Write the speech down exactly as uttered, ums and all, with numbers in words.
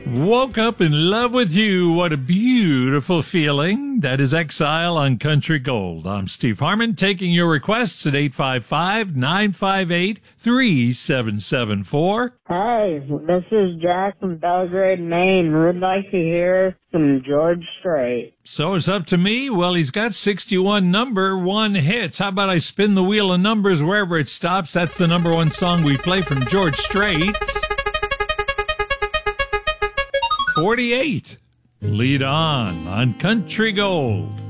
Woke up in love with you. What a beautiful feeling. That is Exile on Country Gold. I'm Steve Harmon, taking your requests at eight five five, nine five eight, three seven seven four. Hey, this is Jack from Belgrade, Maine. Would like to hear some George Strait. So it's up to me? Well, he's got sixty-one number one hits. How about I spin the wheel of numbers wherever it stops? That's the number one song we play from George Strait. forty-eight. Lead on on Country Gold.